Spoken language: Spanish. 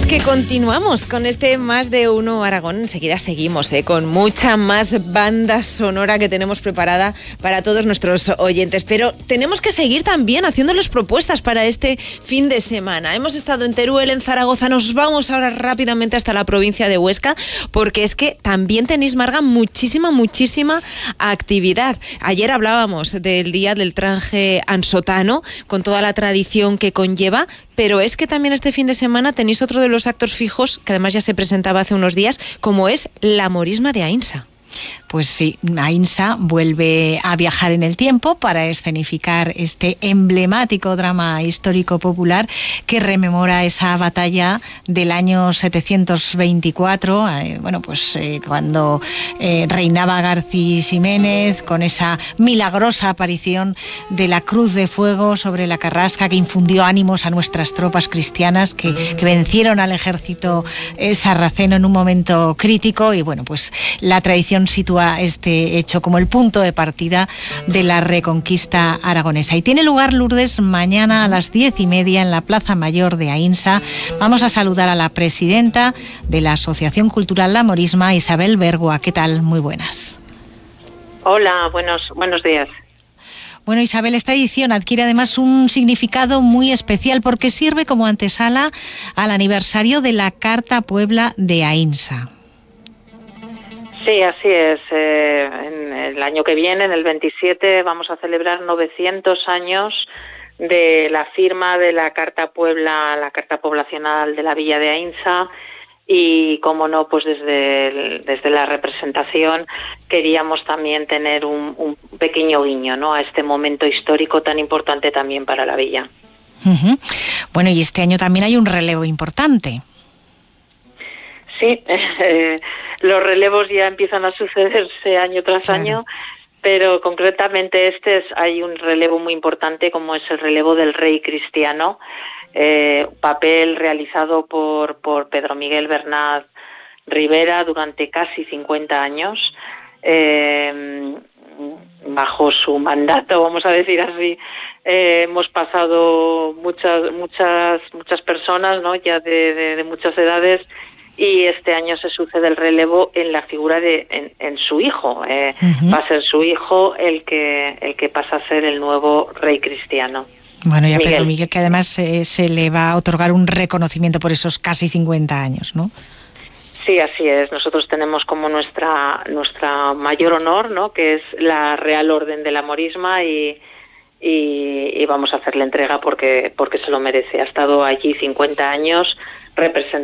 es que continuamos con este Más de Uno Aragón. Enseguida seguimos con mucha más banda sonora que tenemos preparada para todos nuestros oyentes. Pero tenemos que seguir también haciéndoles propuestas para este fin de semana. Hemos estado en Teruel, en Zaragoza. Nos vamos ahora rápidamente hasta la provincia de Huesca, porque es que también tenéis, Marga, muchísima actividad. Ayer hablábamos del Día del Traje Ansotano, con toda la tradición que conlleva, pero es que también este fin de semana tenéis otro de los actos fijos, que además ya se presentaba hace unos días, como es la Morisma de Aínsa. Pues sí, Aínsa vuelve a viajar en el tiempo para escenificar este emblemático drama histórico popular que rememora esa batalla del año 724, cuando reinaba Garcís Jiménez, con esa milagrosa aparición de la Cruz de Fuego sobre la carrasca, que infundió ánimos a nuestras tropas cristianas que vencieron al ejército sarraceno en un momento crítico. Y bueno, pues la tradición sitúa este hecho como el punto de partida de la reconquista aragonesa. Y tiene lugar, Lourdes, mañana a las 10:30 en la Plaza Mayor de Aínsa. Vamos a saludar a la presidenta de la Asociación Cultural La Morisma, Isabel Bergua. ¿Qué tal? Muy buenas. Hola, buenos días. Bueno, Isabel, esta edición adquiere además un significado muy especial porque sirve como antesala al aniversario de la Carta Puebla de Aínsa. Sí, así es. En el año que viene, en el 27, vamos a celebrar 900 años de la firma de la Carta Puebla, la Carta Poblacional de la Villa de Aínsa, y, como no, pues desde la representación queríamos también tener un pequeño guiño, ¿no?, a este momento histórico tan importante también para la villa. Uh-huh. Bueno, y este año también hay un relevo importante. Sí, los relevos ya empiezan a sucederse año tras año, pero concretamente hay un relevo muy importante, como es el relevo del rey cristiano, papel realizado por Pedro Miguel Bernat Rivera durante casi 50 años, bajo su mandato, vamos a decir así. Hemos pasado muchas personas, ¿no?, ya de muchas edades, y este año se sucede el relevo en la figura en su hijo. Va a ser su hijo el que pasa a ser el nuevo rey cristiano. Bueno, y a Pedro Miguel, que además se le va a otorgar un reconocimiento por esos casi 50 años, ¿no? Sí, así es. Nosotros tenemos como nuestra mayor honor, ¿no?, que es la Real Orden de la Morisma, y vamos a hacerle entrega porque se lo merece. Ha estado allí 50 años representando